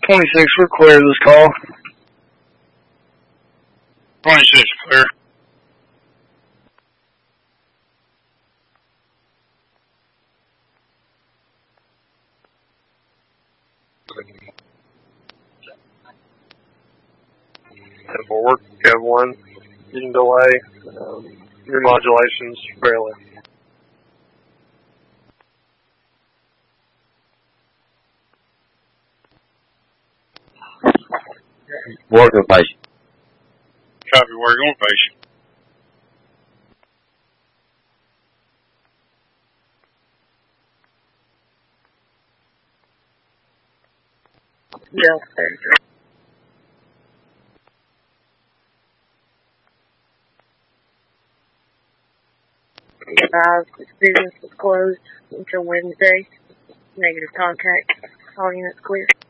26, we're clear of this call. 26, clear. Temple work, Kev 1. You can delay your modulations fairly. Working patient. Copy, working on patient. Yeah, sir. Business is closed until Wednesday. Negative contact. All units clear.